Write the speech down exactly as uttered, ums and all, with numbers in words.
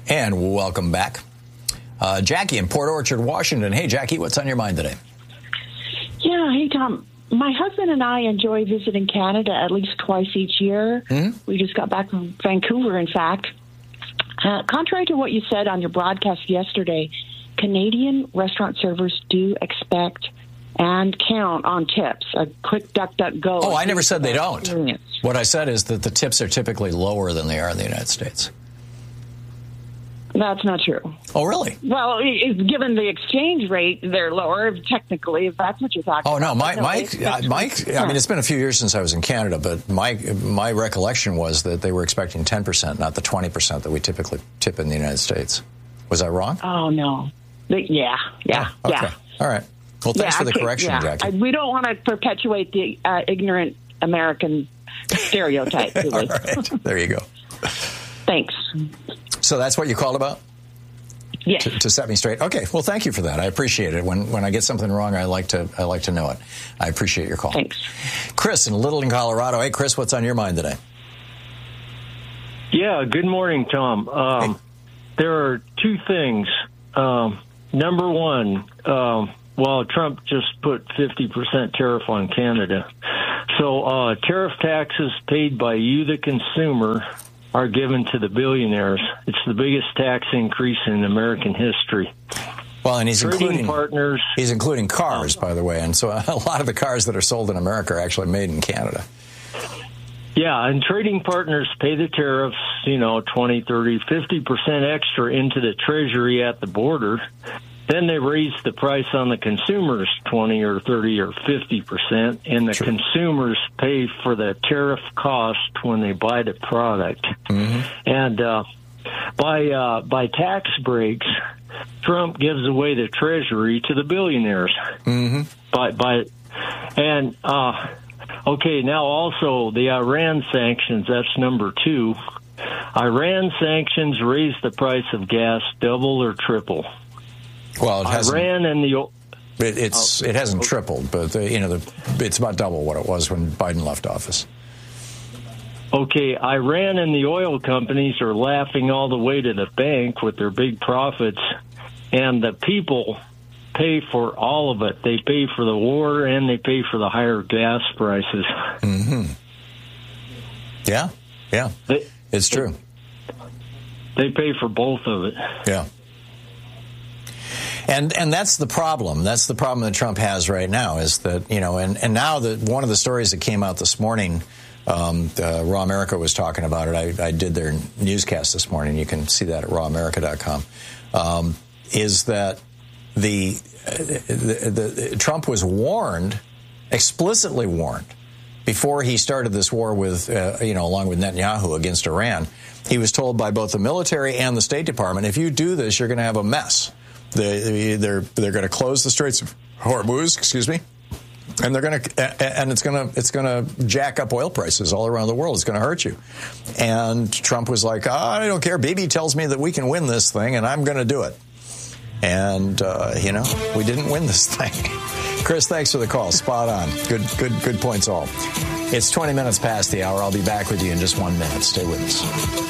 And welcome back. Uh, Jackie in Port Orchard, Washington. Hey, Jackie, what's on your mind today? Yeah, hey, Tom. My husband and I enjoy visiting Canada at least twice each year. Mm-hmm. We just got back from Vancouver, in fact. Uh, contrary to what you said on your broadcast yesterday, Canadian restaurant servers do expect and count on tips. A quick duck, duck, go. Oh, I never said they don't. Experience. What I said is that the tips are typically lower than they are in the United States. That's not true. Oh, really? Well, it, given the exchange rate, they're lower, technically, if that's what you're talking oh, about. Oh, no, Mike, Mike, uh, Mike, I mean, it's been a few years since I was in Canada, but my, my recollection was that they were expecting ten percent, not the twenty percent that we typically tip in the United States. Was I wrong? Oh, no. But yeah, yeah, oh, okay. yeah. All right. Well, thanks yeah, for the okay, correction, yeah. Jackie. I, we don't want to perpetuate the uh, ignorant American stereotype. All right. There you go. Thanks. So that's what you called about? Yes. To, to set me straight. Okay. Well, thank you for that. I appreciate it. When when I get something wrong, I like to I like to know it. I appreciate your call. Thanks. Chris in Littleton, Colorado. Hey, Chris, what's on your mind today? Yeah. Good morning, Tom. Um, hey. There are two things. Um, number one, um, well, Trump just put fifty percent tariff on Canada. So uh, tariff taxes paid by you, the consumer, are given to the billionaires. It's the biggest tax increase in American history. Well, and he's Trading including partners. He's including cars, um, by the way, and so a lot of the cars that are sold in America are actually made in Canada. Yeah, and trading partners pay the tariffs, you know, twenty, thirty, fifty percent extra into the Treasury at the border. Then they raise the price on the consumers twenty or thirty or fifty percent, and the True. consumers pay for the tariff cost when they buy the product. Mm-hmm. And uh, by uh, by tax breaks, Trump gives away the Treasury to the billionaires. Mm-hmm. By by, and uh, okay, now also the Iran sanctions. That's number two. Iran sanctions raise the price of gas double or triple. Well, it hasn't. Iran and the it, it's it hasn't okay. tripled, but the, you know the, it's about double what it was when Biden left office. Okay, Iran and the oil companies are laughing all the way to the bank with their big profits, and the people pay for all of it. They pay for the war and they pay for the higher gas prices. Mm-hmm. Yeah, yeah, they, it's true. They pay for both of it. Yeah. And and that's the problem. That's the problem that Trump has right now is that, you know, and, and now that one of the stories that came out this morning, um, uh, Raw America was talking about it. I, I did their newscast this morning. You can see that at raw america dot com. Um, is that the, uh, the, the Trump was warned, explicitly warned, before he started this war with, uh, you know, along with Netanyahu against Iran. He was told by both the military and the State Department, if you do this, you're going to have a mess. They, they're they're going to close the Straits of Hormuz, excuse me, and they're going to and it's going to it's going to jack up oil prices all around the world. It's going to hurt you. And Trump was like, oh, I don't care. Bibi tells me that we can win this thing, and I'm going to do it. And uh, you know, we didn't win this thing. Chris, thanks for the call. Spot on. Good good good points all. It's twenty minutes past the hour. I'll be back with you in just one minute. Stay with us.